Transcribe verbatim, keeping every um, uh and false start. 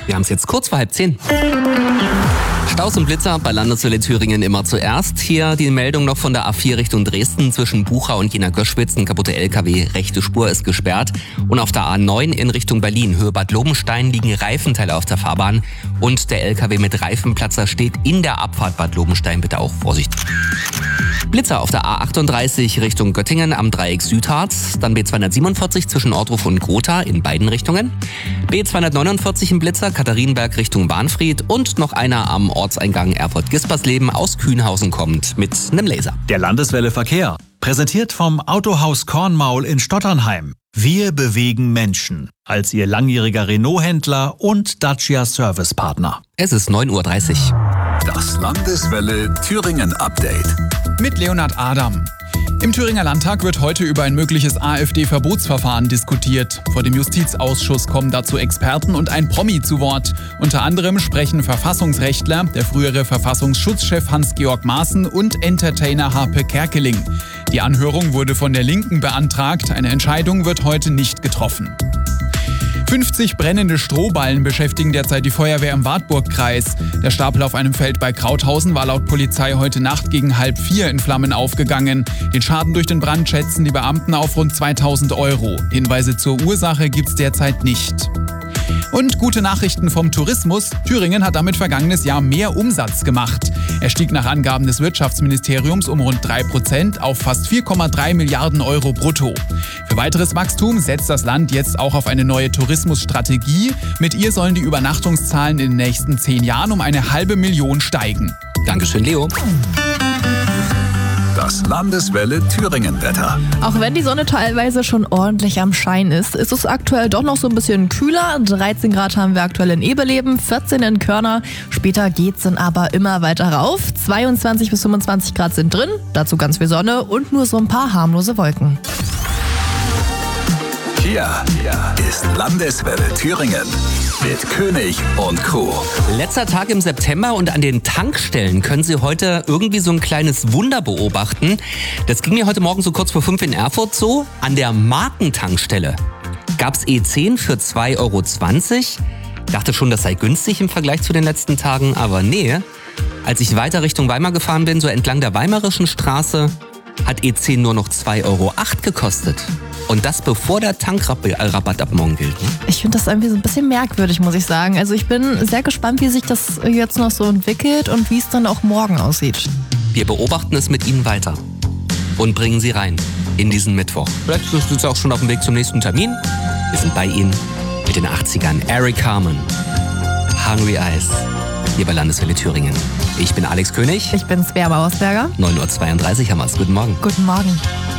Wir haben es jetzt kurz vor halb zehn. Staus und Blitzer bei Landeswelle Thüringen immer zuerst. Hier die Meldung noch von der A vier Richtung Dresden zwischen Bucha und Jena-Göschwitz. Ein kaputter L K W, rechte Spur ist gesperrt. Und auf der A neun in Richtung Berlin, Höhe Bad Lobenstein, liegen Reifenteile auf der Fahrbahn. Und der L K W mit Reifenplatzer steht in der Abfahrt Bad Lobenstein. Bitte auch Vorsicht. Blitzer auf der A achtunddreißig Richtung Göttingen am Dreieck Südharz. Dann B zweihundertsiebenundvierzig zwischen Ortruf und Gotha in beiden Richtungen. B zweihundertneunundvierzig im Blitzer, Katharinenberg Richtung Wahnfried. Und noch einer am Ortseingang Erfurt-Gispersleben aus Kühnhausen kommt mit einem Laser. Der Landeswelle Verkehr, präsentiert vom Autohaus Kornmaul in Stotternheim. Wir bewegen Menschen als Ihr langjähriger Renault-Händler und Dacia-Servicepartner. Es ist neun Uhr dreißig. Das Landeswelle Thüringen Update. Mit Leonhard Adam. Im Thüringer Landtag wird heute über ein mögliches AfD-Verbotsverfahren diskutiert. Vor dem Justizausschuss kommen dazu Experten und ein Promi zu Wort. Unter anderem sprechen Verfassungsrechtler, der frühere Verfassungsschutzchef Hans-Georg Maaßen und Entertainer Harpe Kerkeling. Die Anhörung wurde von der Linken beantragt. Eine Entscheidung wird heute nicht getroffen. fünfzig brennende Strohballen beschäftigen derzeit die Feuerwehr im Wartburgkreis. Der Stapel auf einem Feld bei Krauthausen war laut Polizei heute Nacht gegen halb vier in Flammen aufgegangen. Den Schaden durch den Brand schätzen die Beamten auf rund zweitausend Euro. Hinweise zur Ursache gibt's derzeit nicht. Und gute Nachrichten vom Tourismus. Thüringen hat damit vergangenes Jahr mehr Umsatz gemacht. Er stieg nach Angaben des Wirtschaftsministeriums um rund drei Prozent auf fast vier Komma drei Milliarden Euro brutto. Für weiteres Wachstum setzt das Land jetzt auch auf eine neue Tourismusstrategie. Mit ihr sollen die Übernachtungszahlen in den nächsten zehn Jahren um eine halbe Million steigen. Dankeschön, Leo. Das Landeswelle Thüringen Wetter. Auch wenn die Sonne teilweise schon ordentlich am Schein ist, ist es aktuell doch noch so ein bisschen kühler. dreizehn Grad haben wir aktuell in Eberleben, vierzehn in Körner. Später geht's dann aber immer weiter rauf. zweiundzwanzig bis fünfundzwanzig Grad sind drin, dazu ganz viel Sonne und nur so ein paar harmlose Wolken. Hier ist Landeswelle Thüringen mit König und Crew. Letzter Tag im September und an den Tankstellen können Sie heute irgendwie so ein kleines Wunder beobachten. Das ging mir heute Morgen so kurz vor fünf in Erfurt so. An der Markentankstelle gab's E zehn für zwei Euro zwanzig. Dachte schon, das sei günstig im Vergleich zu den letzten Tagen, aber nee. Als ich weiter Richtung Weimar gefahren bin, so entlang der Weimarischen Straße, hat E zehn nur noch zwei Euro acht gekostet. Und das bevor der Tankrabatt ab morgen gilt. Ne? Ich finde das irgendwie so ein bisschen merkwürdig, muss ich sagen. Also ich bin sehr gespannt, wie sich das jetzt noch so entwickelt und wie es dann auch morgen aussieht. Wir beobachten es mit Ihnen weiter und bringen Sie rein in diesen Mittwoch. Vielleicht sind Sie auch schon auf dem Weg zum nächsten Termin. Wir sind bei Ihnen mit den achtzigern. Eric Carmen, Hungry Eyes, hier bei Landeswelle Thüringen. Ich bin Alex König. Ich bin Svea Bauersberger. neun Uhr zweiunddreißig haben wir es. Guten Morgen. Guten Morgen.